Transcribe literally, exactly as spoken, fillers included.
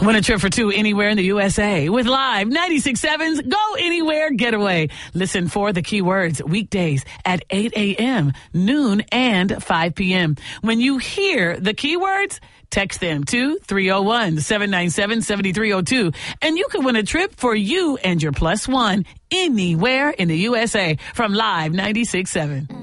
Win a trip for two anywhere in the U S A with Live ninety-six point seven's Go Anywhere Getaway. Listen for the keywords weekdays at eight a.m., noon, and five p.m. When you hear the keywords, text them to three oh one, seven nine seven, seven three oh two, and you can win a trip for you and your plus one anywhere in the U S A from Live ninety-six point seven.